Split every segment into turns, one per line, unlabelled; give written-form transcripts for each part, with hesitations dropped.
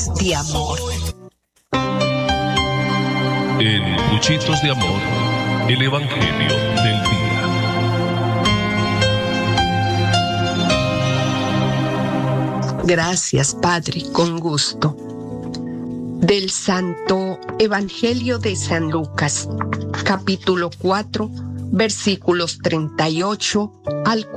de Amor.
En Cuchitos de Amor, el Evangelio del Día.
Gracias, Padre, con gusto. Del Santo Evangelio de San Lucas, capítulo 4, versículos 38 al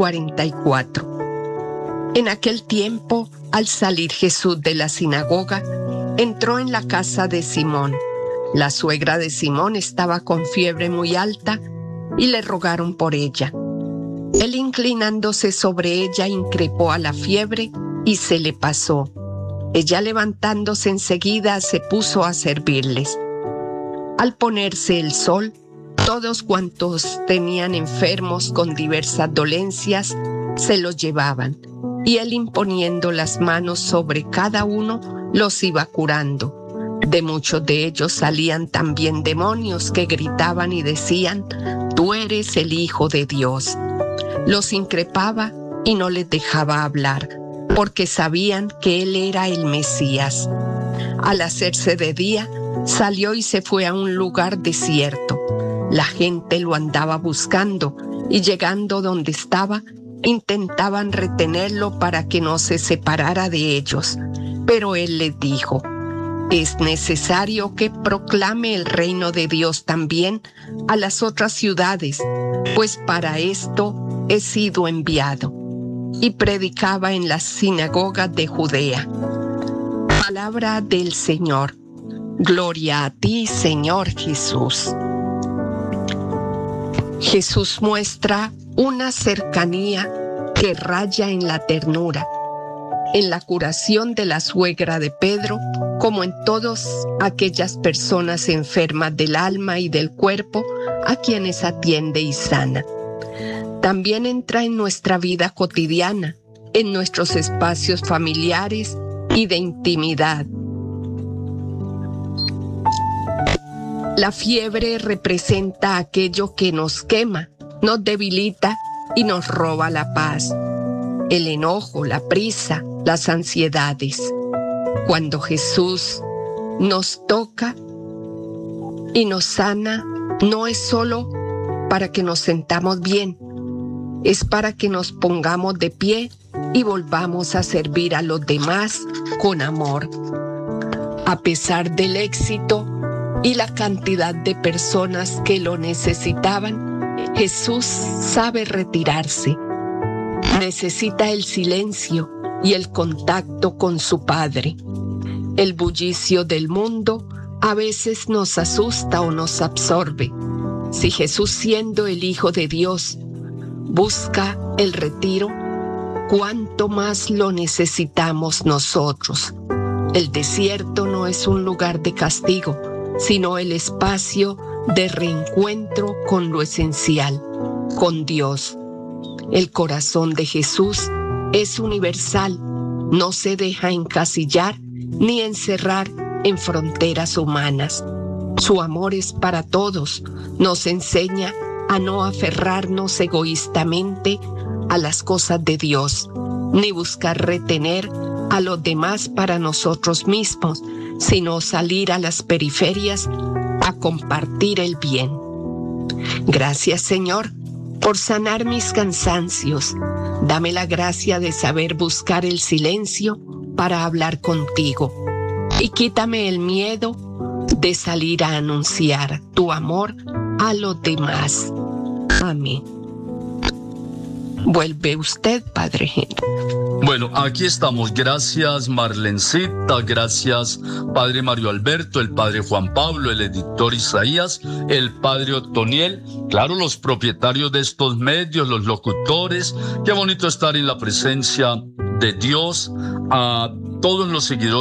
44. En aquel tiempo, al salir Jesús de la sinagoga, entró en la casa de Simón. La suegra de Simón estaba con fiebre muy alta y le rogaron por ella. Él, inclinándose sobre ella, increpó a la fiebre y se le pasó. Ella, levantándose enseguida, se puso a servirles. Al ponerse el sol, todos cuantos tenían enfermos con diversas dolencias se los llevaban, y él, imponiendo las manos sobre cada uno, los iba curando. De muchos de ellos salían también demonios que gritaban y decían: «Tú eres el Hijo de Dios». Los increpaba y no les dejaba hablar, porque sabían que él era el Mesías. Al hacerse de día, salió y se fue a un lugar desierto. La gente lo andaba buscando y, llegando donde estaba, intentaban retenerlo para que no se separara de ellos. Pero él les dijo: «Es necesario que proclame el reino de Dios también a las otras ciudades, pues para esto he sido enviado». Y predicaba en las sinagogas de Judea. Palabra del Señor. Gloria a ti, Señor Jesús. Jesús muestra una cercanía que raya en la ternura, en la curación de la suegra de Pedro, como en todas aquellas personas enfermas del alma y del cuerpo a quienes atiende y sana. También entra en nuestra vida cotidiana, en nuestros espacios familiares y de intimidad. La fiebre representa aquello que nos quema, nos debilita y nos roba la paz. El enojo, la prisa, las ansiedades. Cuando Jesús nos toca y nos sana, no es solo para que nos sentamos bien, es para que nos pongamos de pie y volvamos a servir a los demás con amor. A pesar del éxito y la cantidad de personas que lo necesitaban, Jesús sabe retirarse. Necesita el silencio y el contacto con su Padre. El bullicio del mundo a veces nos asusta o nos absorbe. Si Jesús, siendo el Hijo de Dios, busca el retiro, ¿cuánto más lo necesitamos nosotros? El desierto no es un lugar de castigo, sino el espacio de reencuentro con lo esencial, con Dios. El corazón de Jesús es universal, no se deja encasillar ni encerrar en fronteras humanas. Su amor es para todos, nos enseña a no aferrarnos egoístamente a las cosas de Dios, ni buscar retener a los demás para nosotros mismos, sino salir a las periferias a compartir el bien. Gracias, Señor, por sanar mis cansancios. Dame la gracia de saber buscar el silencio para hablar contigo. Y quítame el miedo de salir a anunciar tu amor a los demás. Amén. Vuelve usted, Padre Henry.
Bueno, aquí estamos. Gracias, Marlencita. Gracias, Padre Mario Alberto, el Padre Juan Pablo, el editor Isaías, el Padre Otoniel. Claro, los propietarios de estos medios, los locutores. Qué bonito estar en la presencia de Dios. A todos los seguidores